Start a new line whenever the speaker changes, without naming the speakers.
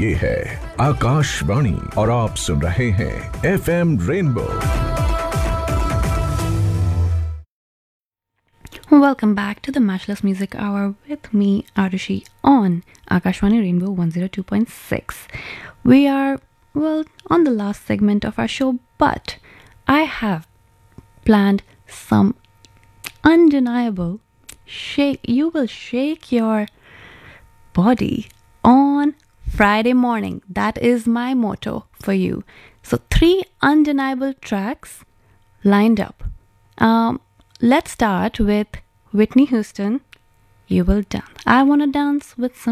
ये है आकाशवाणी और आप सुन रहे हैं FM rainbow.
Welcome back to the Matchless Music Hour with me, Arushi, on Akashvani Rainbow 102.6. We are, on the last segment of our show, but I have planned some undeniable you will shake your body on Friday morning. That is my motto for you. So 3 undeniable tracks lined up. Let's start with Whitney Houston, You Will Dance. I Wanna Dance with Some